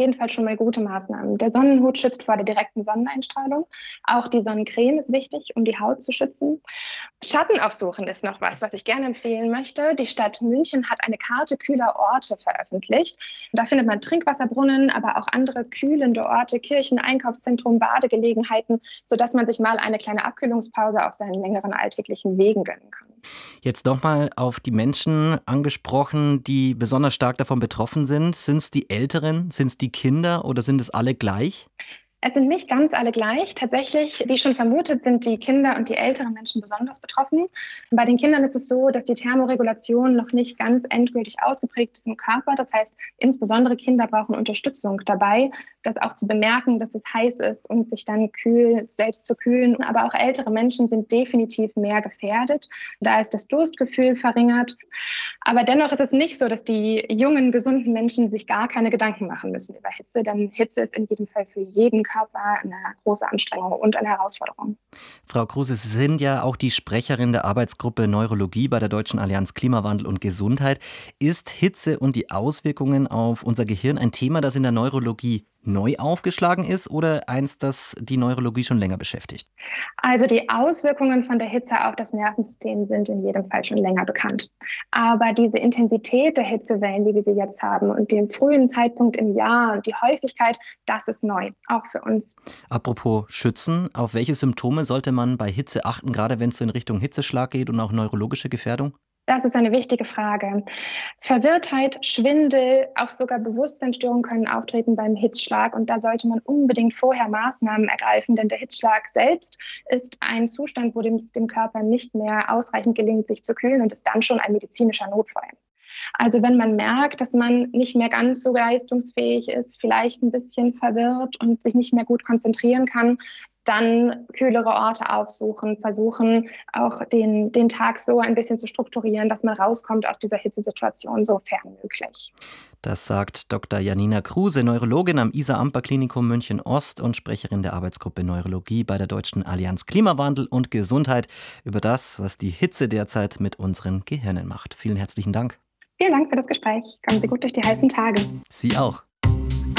jeden Fall schon mal gute Maßnahmen. Der Sonnenhut schützt vor der direkten Sonneneinstrahlung. Auch die Sonnencreme ist wichtig, um die Haut zu schützen. Schatten aufsuchen ist noch was ich gerne empfehlen möchte. Die Stadt München hat eine Karte kühler Orte veröffentlicht. Da findet man Trinkwasserbrunnen, aber auch andere kühlende Orte, Kirchen, Einkaufszentrum, Badegelegenheiten, sodass man sich mal eine kleine Abkühlungspause auf seinen längeren alltäglichen Wegen gönnen kann. Jetzt nochmal auf die Menschen angesprochen, die besonders stark davon betroffen sind. Sind es die Älteren, sind es die Kinder oder sind es alle gleich? Es sind nicht ganz alle gleich. Tatsächlich, wie schon vermutet, sind die Kinder und die älteren Menschen besonders betroffen. Bei den Kindern ist es so, dass die Thermoregulation noch nicht ganz endgültig ausgeprägt ist im Körper. Das heißt, insbesondere Kinder brauchen Unterstützung dabei, das auch zu bemerken, dass es heiß ist und sich dann selbst zu kühlen. Aber auch ältere Menschen sind definitiv mehr gefährdet. Da ist das Durstgefühl verringert. Aber dennoch ist es nicht so, dass die jungen, gesunden Menschen sich gar keine Gedanken machen müssen über Hitze. Denn Hitze ist in jedem Fall für jeden Körper eine große Anstrengung und eine Herausforderung. Frau Kruse, Sie sind ja auch die Sprecherin der Arbeitsgruppe Neurologie bei der Deutschen Allianz Klimawandel und Gesundheit. Ist Hitze und die Auswirkungen auf unser Gehirn ein Thema, das in der Neurologie neu aufgeschlagen ist oder eins, das die Neurologie schon länger beschäftigt? Also die Auswirkungen von der Hitze auf das Nervensystem sind in jedem Fall schon länger bekannt. Aber diese Intensität der Hitzewellen, wie wir sie jetzt haben und den frühen Zeitpunkt im Jahr und die Häufigkeit, das ist neu, auch für uns. Apropos Schützen, auf welche Symptome sollte man bei Hitze achten, gerade wenn es so in Richtung Hitzeschlag geht und auch neurologische Gefährdung? Das ist eine wichtige Frage. Verwirrtheit, Schwindel, auch sogar Bewusstseinsstörungen können auftreten beim Hitzschlag. Und da sollte man unbedingt vorher Maßnahmen ergreifen, denn der Hitzschlag selbst ist ein Zustand, wo dem Körper nicht mehr ausreichend gelingt, sich zu kühlen und ist dann schon ein medizinischer Notfall. Also wenn man merkt, dass man nicht mehr ganz so leistungsfähig ist, vielleicht ein bisschen verwirrt und sich nicht mehr gut konzentrieren kann, dann kühlere Orte aufsuchen, versuchen auch den Tag so ein bisschen zu strukturieren, dass man rauskommt aus dieser Hitzesituation, sofern möglich. Das sagt Dr. Janina Kruse, Neurologin am Isar-Amper-Klinikum München-Ost und Sprecherin der Arbeitsgruppe Neurologie bei der Deutschen Allianz Klimawandel und Gesundheit, über das, was die Hitze derzeit mit unseren Gehirnen macht. Vielen herzlichen Dank. Vielen Dank für das Gespräch. Kommen Sie gut durch die heißen Tage. Sie auch.